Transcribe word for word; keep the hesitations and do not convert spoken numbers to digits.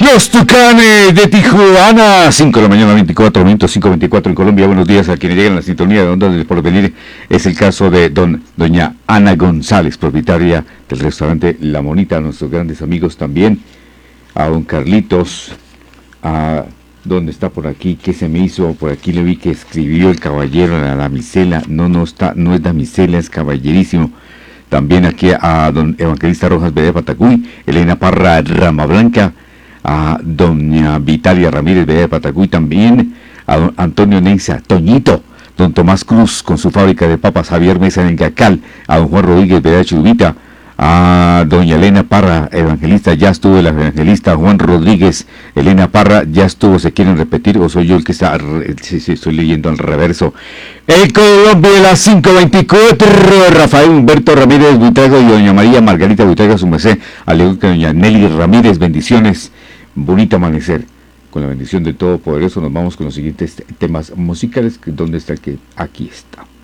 Los Tucanes de Tijuana, cinco de la mañana, veinticuatro minutos, cinco veinticuatro en Colombia. Buenos días a quienes llegan a la sintonía de Ondas del Porvenir. Es el caso de don, doña Ana González, propietaria del restaurante La Monita, a nuestros grandes amigos también, a don Carlitos, a ¿dónde está por aquí? ¿Qué se me hizo? Por aquí le vi que escribió el caballero, la damisela. No, no está, no es damisela, es caballerísimo. También aquí a don Evangelista Rojas Bede Patacuy, Elena Parra Rama Blanca, a doña Vitalia Ramírez Bede Patacuy, también a don Antonio Nenza Toñito, don Tomás Cruz con su fábrica de papas, Javier Mesa en Engacal, a don Juan Rodríguez Bede Chubita, a doña Elena Parra, evangelista, ya estuvo el evangelista Juan Rodríguez, Elena Parra, ya estuvo, ¿se quieren repetir o soy yo el que está? Sí, sí, estoy leyendo al reverso. El Colombia de las cinco veinticuatro, Rafael Humberto Ramírez Buitrago y doña María Margarita Buitrago, su merced, al igual que doña Nelly Ramírez, bendiciones, bonito amanecer. Con la bendición del Todopoderoso nos vamos con los siguientes temas musicales, donde está el que aquí está.